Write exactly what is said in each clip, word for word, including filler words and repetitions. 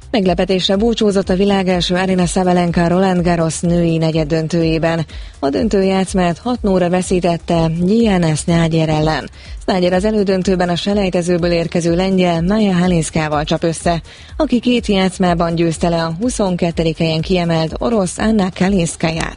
Meglepetésre búcsúzott a világ első Aryna Sabalenka Roland Garros női negyeddöntőjében. A döntőjátszmát hat nulla veszítette Diana Sznádjer ellen. Sznádjer az elődöntőben a selejtezőből érkező lengyel Maja Halinszkával csap össze, aki két játszmában győzte le a huszonkettedik helyen kiemelt orosz Anna Kalinszkaját.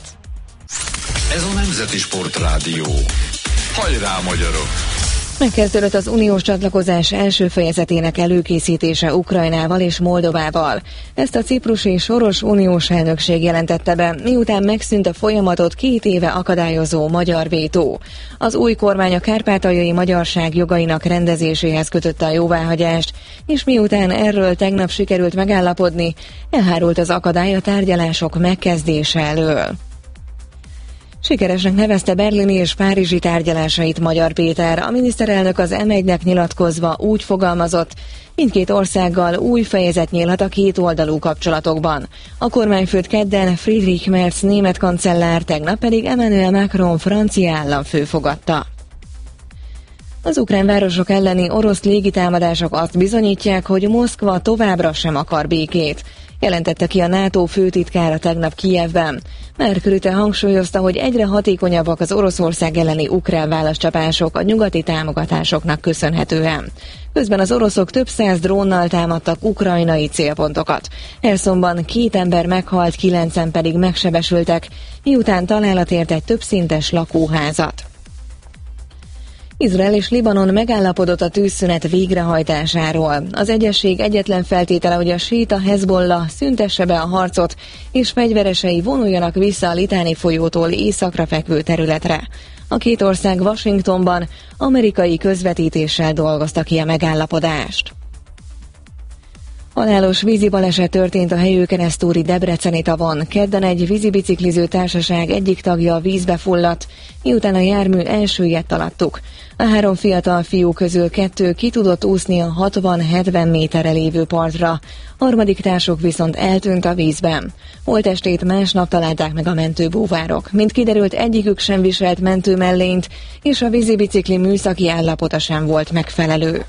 Ez a Nemzeti Sportrádió. Hajrá, magyarok! Megkezdődött az uniós csatlakozás első fejezetének előkészítése Ukrajnával és Moldovával. Ezt a ciprusi soros uniós elnökség jelentette be, miután megszűnt a folyamatot két éve akadályozó magyar vétó. Az új kormány a kárpátaljai magyarság jogainak rendezéséhez kötötte a jóváhagyást, és miután erről tegnap sikerült megállapodni, elhárult az akadály a tárgyalások megkezdése elől. Sikeresnek nevezte berlini és párizsi tárgyalásait Magyar Péter. A miniszterelnök az em egynek nyilatkozva úgy fogalmazott, mindkét országgal új fejezet nyílhat a kétoldalú kapcsolatokban. A kormányfőt kedden Friedrich Merz német kancellár, tegnap pedig Emmanuel Macron francia államfő fogadta. Az ukrán városok elleni orosz légitámadások azt bizonyítják, hogy Moszkva továbbra sem akar békét, jelentette ki a NATO főtitkára tegnap Kijevben. Merkel Rutte hangsúlyozta, hogy egyre hatékonyabbak az Oroszország elleni ukrán válaszcsapások a nyugati támogatásoknak köszönhetően. Közben az oroszok több száz drónnal támadtak ukrajnai célpontokat. Herszonban két ember meghalt, kilencen pedig megsebesültek, miután találat ért egy többszintes lakóházat. Izrael és Libanon megállapodott a tűzszünet végrehajtásáról. Az egyezség egyetlen feltétele, hogy a síta Hezbollah szüntesse be a harcot, és fegyveresei vonuljanak vissza a Litáni folyótól északra fekvő területre. A két ország Washingtonban amerikai közvetítéssel dolgozta ki a megállapodást. Halálos vízi baleset történt a Helyő-Keresztúri Debreceni tavon. Kedden egy vízibicikliző társaság egyik tagja a vízbe fulladt, miután a jármű elsüllyedt alattuk. A három fiatal fiú közül kettő ki tudott úszni a hatvan-hetven méterre lévő partra, harmadik társuk viszont eltűnt a vízben. Holttestét másnap találták meg a mentőbúvárok. Mint kiderült, egyikük sem viselt mentőmellényt, és a vízibicikli műszaki állapota sem volt megfelelő.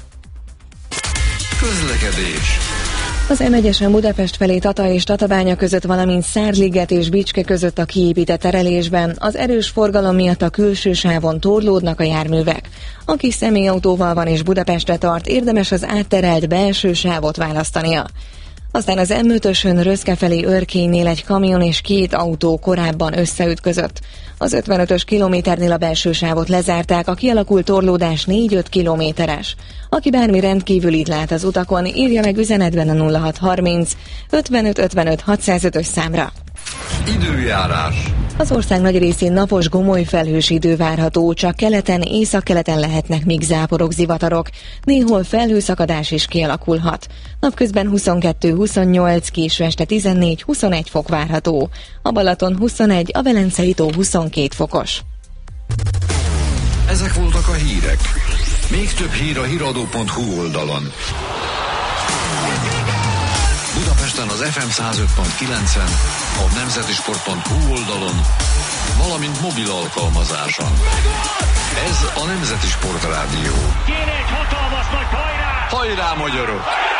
Közlekedés. Az em egyesen Budapest felé Tata és Tatabánya között, valamint Szárliget és Bicske között a kiépített terelésben az erős forgalom miatt a külső sávon torlódnak a járművek. Aki személyautóval van és Budapestre tart, érdemes az átterelt belső sávot választania. Aztán az em ötösön Röszke felé Örkénynél egy kamion és két autó korábban összeütközött. Az ötvenötös kilométernél a belső sávot lezárták, a kialakult torlódás négy-öt kilométeres. Aki bármi rendkívülit lát az utakon, írja meg üzenetben a nulla hat harminc ötvenöt ötvenöt hatszázötös számra. Időjárás. Az ország nagy részén napos, gomoly felhős idő várható, csak keleten, északkeleten lehetnek még záporok, zivatarok. Néhol felhőszakadás is kialakulhat. Napközben huszonkettő-huszonnyolc, késő este tizennégy-huszonegy fok várható. A Balaton huszonegy, a Velencei tó huszonkét fokos. Ezek voltak a hírek. Még több hír a híradó pont hu oldalon. Budapesten az ef em száz öt pont kilencen, a nemzetisport pont hu oldalon, valamint mobil alkalmazáson. Ez a Nemzeti Sportrádió. Kéne egy hatalmas nagy hajrá! Hajrá, magyarok!